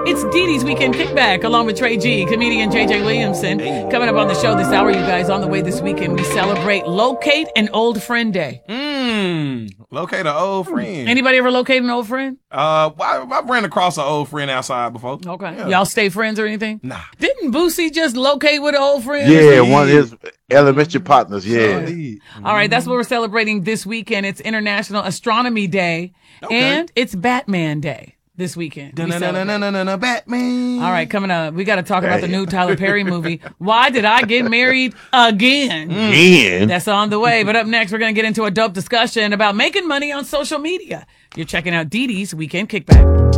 It's Dee Dee's Weekend Kickback along with Trey G, comedian JJ Williamson. Coming up on the show this hour, you guys, on the way this weekend, we celebrate Locate an Old Friend Day. Locate an old friend. Anybody ever locate an old friend? I ran across an old friend outside before. Okay. Yeah. Y'all stay friends or anything? Nah. Didn't Boosie just locate with an old friend? Yeah, one of his elementary partners. Yeah. All right, that's what we're celebrating this weekend. It's International Astronomy Day, and it's Batman Day this weekend. Batman. All right, coming up, we got to talk about the new Tyler Perry movie, Why Did I Get Married Again? Again. That's on the way. But up next, we're going to get into a dope discussion about making money on social media. You're checking out Dee Dee's Weekend Kickback.